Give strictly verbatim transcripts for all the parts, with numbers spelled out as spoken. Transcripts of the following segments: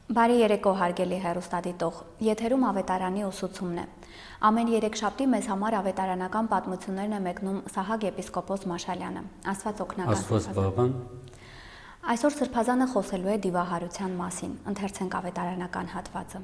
Բարի երեկո հարգելի հեռուստադիտող, եթերում ավետարանի ուսուցումն է։ Ամեն երեքշաբթի մեզ համար ավետարանական պատմություններն է մեկնում Սահակ եպիսկոպոս Մաշալյանը։ Աստված օգնական։ Աստված բավան։ Այսօր Սրբազանը խոսելու է դիվահարության մասին, ընթերցենք ավետարանական հատվածը։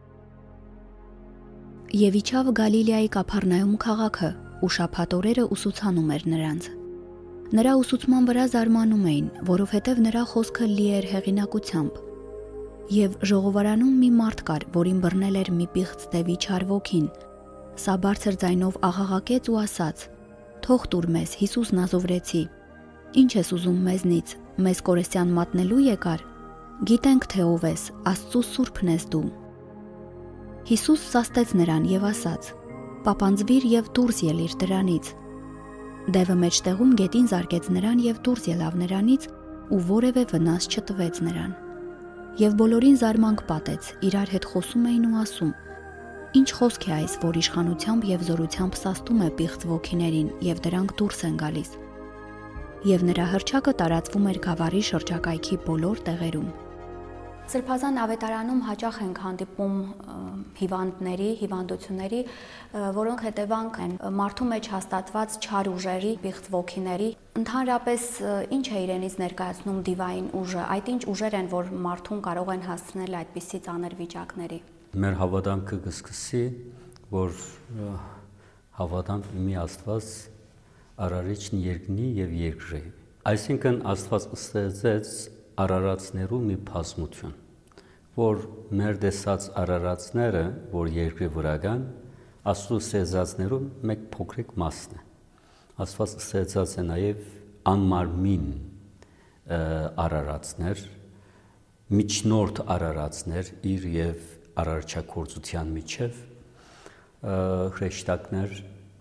Եվ իջավ Գալիլեայի Կափառնայում քաղաքը, ու շաբաթ օրերը ուսուցանում էր նրանց։ Նրա ուսուցման վրա զարմանում էին, որովհետև նրա խոսքը լի էր հեղինակությամբ։ Եվ ժողովարանում մի մարդ կար, որին բռնել էր մի պիղծ դևի չար ոգին։ Սա բարձր ձայնով աղաղակեց ու ասաց. «Թող տուր մեզ, Հիսուս Նազովրեցի, ինչ ես ուզում մեզնից, մեզ կորեսյան մատնելու եկար։ Գիտենք, թե ով ես, Աստծու սուրբն ես դու»։ Հիսուս սաստեց նրան եւ ասաց. «Պապանձվիր եւ դուրս ելիր դրանից»։ Դևը մեջտեղում գետին զարկեց նրան եւ դուրս ելավ նրանից, ու որևէ վնաս չտվեց նրան։ Եվ բոլորին զարմանք պատեց, իրար հետ խոսում էին ու ասում. «Ինչ խոսք է այս, որ իշխանությամբ եւ զորությամբ սաստում է պիղծ ոգիներին եւ դրանք դուրս են գալիս»։ Եվ նրա հռչակը տարածվում էր գավառի շրջակայքի բոլոր տեղերում։ Սրբազան ավետարանում հաճախ ենք հանդիպում հիվանդների, հիվանդությունների, որոնք հետևանք են մարդու մեջ հաստատված չար ուժերի, պիղծ ոգիների։ Ընդհանրապես ինչ է իրենից ներկայացնում դիվային ուժը, այդ ինչ ուժեր են, որ մարդուն կարող են հասցնել այդպիսի ծանր վիճակների։ Մեր հավատամքը կսկսի, որ հավատանք մի Աստված արարիչն երկնի եւ երկրի։ Այսինքն Աստված ստեղծեց արարածներու մի բազմություն, որ մեր տեսած արարածները, որ երկրի վրա կան, Աստծո ստեղծածներու մեկ փոքրիկ մասն է։ Աստված ստեղծած է նաև անմարմին արարածներ, միջնորդ արարածներ իր եւ արարչագործության միջև հրեշտակներ։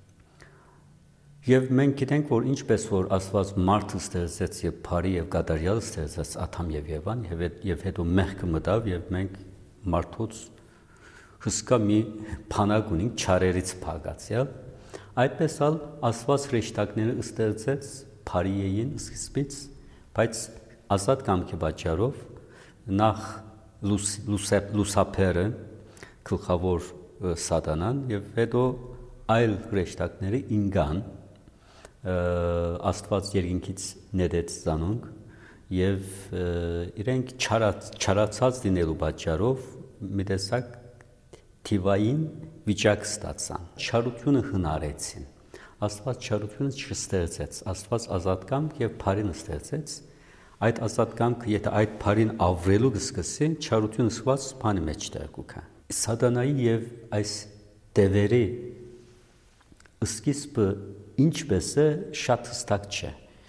Եվ մենք գիտենք, որ ինչպես որ Աստված մարդը ստեղծեց եւ բարի եւ կատարյալ ստեղծեց Ադամ եւ Եվան, եւ հետո մեղքը մտավ եւ մենք մարդուց հսկա մի փանակ ունենք չարերից փակացյալ, այդպես ալ Աստված հրեշտակները ստեղծեց բարի էին սկզբից, բայց ազատ կամքի պատճառով նախ լուսապերը գլխավոր սատանան եւ հետո այլ հրեշտակները ինգան Աստված երկինքից ներեց զանոնք եւ իրենք չարացած լինելու պատճառով մի տեսակ թիվային վիճակ ստացան, չարությունը հնարեցին։ Աստված չարությունը չստեղծեց, Աստված ազատ կամք եւ բարին ստեղծեց։ Այդ ազատ կամքը, եթե այդ բարին ավրելու կսկսի, չարությունը սկսված բանի մեջտեղ կուքա։ Սատանայի եւ այս դևերի սկիզբը ինչպես է շատ հստակ չէ։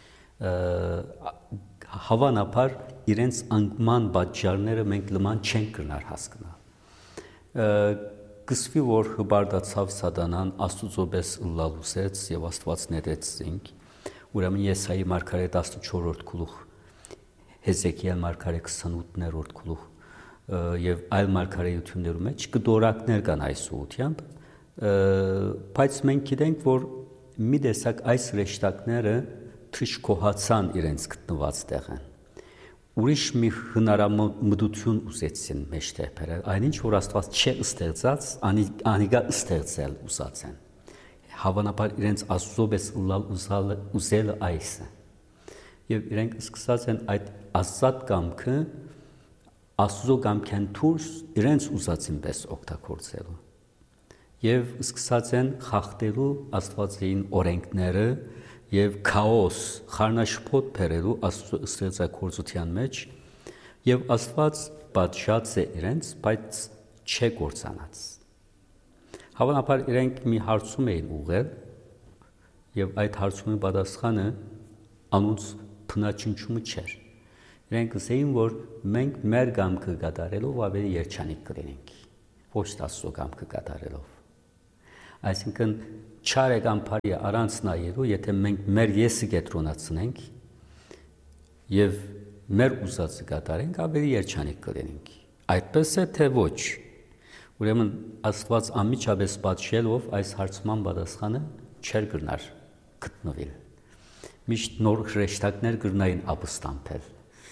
Հավանաբար իրենց անկման պատճառները մենք լման չենք կրնար հասկանալ։ Կսվի որ հբարդացավ սատանան Աստծո պես ըլլալուսեց եւ Աստված ներեց ինք։ Ուրեմն Եսայի մարգարե տասնչորրորդ գլուխ, Հեզեկիել մարգարե քսանութերորդ գլուխ եւ այլ մարգարեություններու մեջ կդորակներ կան այս ուղությամբ, բայց մենք գիտենք, որ մի տեսակ այս հրեշտակները թշկոհացան իրենց գտնված տեղը։ Ուրիշ մի հնարամտություն ուզեցին մեջտեղ բերել, այնինչ որ Աստված չէ ստեղծած, անիգա ստեղծել ուզած են։ Հավանաբար իրենց Աստծո պես ուզելը այս է։ Եվ իրենք սկսած են այդ ազատ կամքը Աստծո կամքեն դուրս իրենց ուզածին պես օգտագործելու։ Եվ սկսած են խախտելու Աստվածային օրենքները եւ քաոս, խառնաշփոթ բերելու Աստծո ստեղծագործության մեջ, եւ Աստված պատժած է իրենց, բայց չէ կործանած։ Հավանաբար իրենք մի հարցում էին ուղղել, եւ այդ հարցումի պատասխանը անոնց փնաչնչումը չէր։ Իրենք ասեին, որ մենք մեր կամքը կատարելով ավելի երջանիկ կլինենք, ոչ Աստծո կամքը կատարելով։ Այսինքն չարը կամ բարի առանց նայելու, եթե մենք մեր եսը կենտրոնացնենք եւ մեր ուզածը կատարենք, ավելի երջանիկ կլինենք։ Այդպես է թե ոչ։ Ուրեմն Աստված անմիջապես պատժելով այս հարցման պատասխանը չէր գտնար գտնվել։ Միշտ նոր հրեշտակներ կրնային ապստամբել։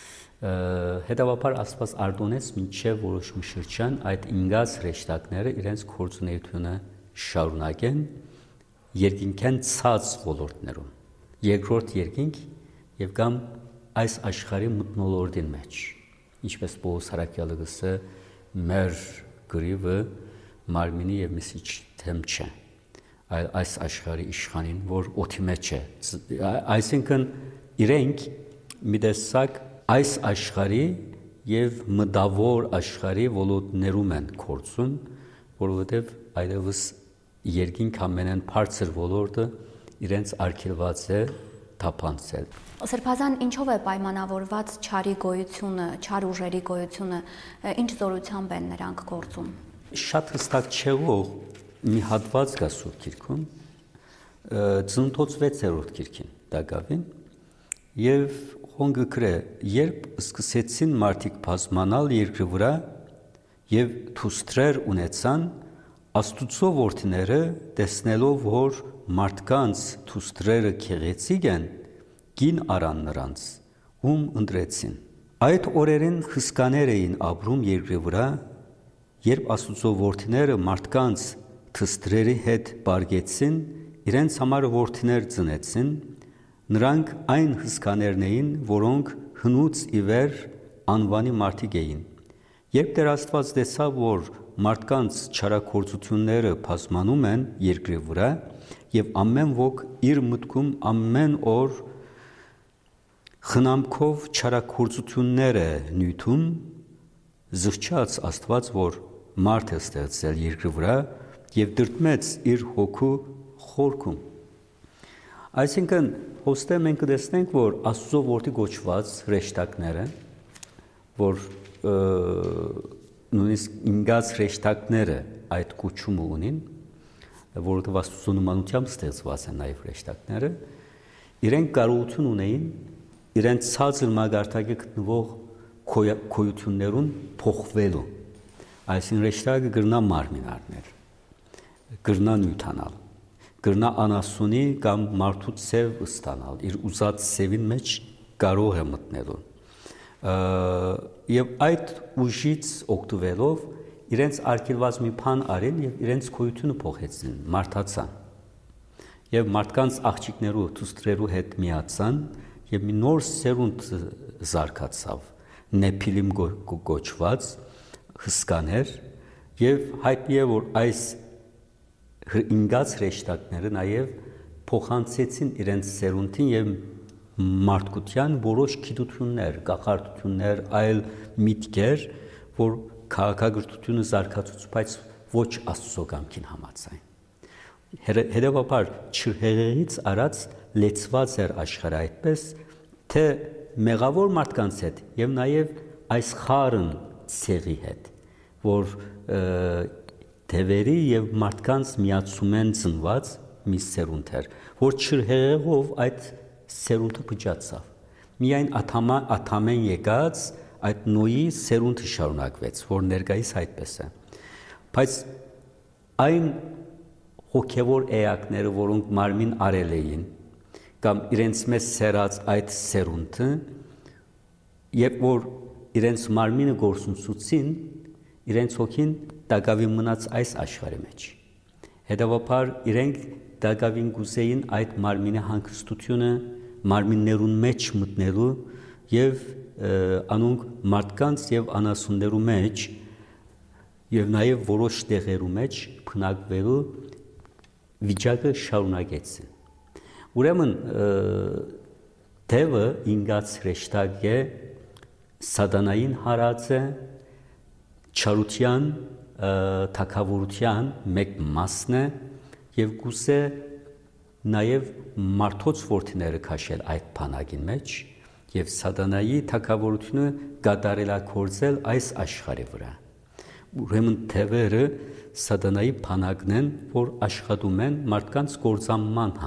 Հետևաբար Աստված արդոնեց մինչև որոշ մի շրջան այդ ինգած հրեշտակները իրենց գործունեությունը շարունակեն երկինքյան ցած ոլորտներում, երկրորդ երկինք եւ կամ այս աշխարհի մթնոլորտին մեջ, ինչպես Պողոս Հարաքյալը գսե մեր գրիվը մարմինի եւ միսիչ թեմ չէ, այլ այս աշխարհի իշխանին, որ օդի մեջ է, այսինքն իրենք մի տեսակ այս աշխարհի եւ մտավոր աշխարհի ոլորտներում են կորցում, որովհետեւ այլևս երկինք ամենեն բարձր ոլորտը իրենց արգելված է թափանցել։ Սրբազան ինչով է պայմանավորված չարի գոյությունը, չար ուժերի գոյությունը, ինչ զորությամբ են նրանք գործում։ Շատ հստակ չեղող մի հատված կա Սուրբ Գիրքում, Ծննդոց վեցերորդ գիրքին դակավին, եւ հոնգը գրե, երբ սկսեցին մարդիկ բազմանալ երկրի վրա եւ թուստրեր ունեցան, Աստուծո որդիները տեսնելով, որ մարդկանց թուստրերը քեղեցիկ են, գին արան նրանց, ում ընտրեցին։ Այդ օրերին հսկաներ էին ապրում երկրի վրա, երբ Աստուծո որդիները մարդկանց թստրերի հետ բարգեցին, իրենց համար որդիներ ծնեցին, նրանք այն հսկաներն էին, որոնք հնուց ի վեր անվանի մարդիկ էին։ Երբ Տեր Աստված տեսավ, որ մարդկանց չարագործությունները բազմանում են երկրի վրա, եւ ամեն ոք իր մտքում ամեն օր խնամքով չարագործություններ է նյութում, զղջաց Աստված, որ մարդ է ստեղծել երկրի վրա եւ դրդմեց իր հոգու խորքում։ Այսինքն, հոստե մենք կտեսնենք, որ Աստծո որդի գոչված հրեշտակները, որ նույնիսկ ինգած հրեշտակները այդ կոչումը ունին, որովհետև Աստծո նմանությամբ ստեղծված են նաև հրեշտակները, իրենք կարողություն ունեին իրենց ցածր մագարտակի գտնվող քոյություններուն փոխվելու։ Այսինքն հրեշտակը գրնա մարմին առնել, գրնա նյութանալ, գրնա անասունի կամ մարդու ցև ստանալ, իր ուզած ցևին մեջ կարող է մտնելու։ Եվ այդ ուժից օգտվելով իրենց արգելված մի բան արին եւ իրենց քոյությունը փոխեցին, մարդացան։ Եվ մարդկանց աղջիկներու թուստրերու հետ միացան եւ մի նոր սերունդ զարգացավ, նեփիլիմ գոչված հսկաներ եւ հայտնի է, որ այս ինգած հրեշտակները նաեւ փոխանցեցին իրենց սերունդին եւ մարդկության որոշ գիտություններ, կախարդություններ, այլ միտքեր, որ քաղաքագրությունը զարգացուց, բայց ոչ Աստծո կամքին համաձայն։ Հետևաբար չհեղեղից արած լեցված էր աշխարհը այդպես, թե մեղավոր մարդկանց հետ եւ նաեւ այս խարն ցեղի հետ, որ թևերի եւ մարդկանց միացում են ծնված մի սերունդ էր, որ չհեղեղով այդ սերունդը փճացավ։ Միայն աթամեն եկած այդ նոյի սերունդը շարունակվեց, որ ներկայիս այդպես է։ Բայց այն հոգևոր էակները, որոնք մարմին արել էին, կամ իրենց մեջ սերած այդ սերունդը, երբ որ իրենց մարմինը գործունեություն, իրենց հոգին դակավին մնաց այս աշխարհի մեջ։ Հետևաբար իրենք դակավին գուզեին այդ մարմինի հանգստությունը մարմիններուն մեջ մտնելու եւ անոնք մարդկանց եւ անասուններու մեջ եւ նաեւ որոշ տեղերու մեջ փնակվելու վիճակը շարունակեցին։ Ուրեմն թևը ինգած հրեշտակ է, սատանային հարած է, չարության, թագավորության մեկ մասն է եւ գուցե նաև մարդոց որդիները քաշել այդ բանակին մեջ եւ սատանայի թագավորությունը գադարելակորձել այս աշխարհի վրա։ Ուրեմն թևերը սատանայի բանակն են, որ աշխատում են մարդկանց կործանման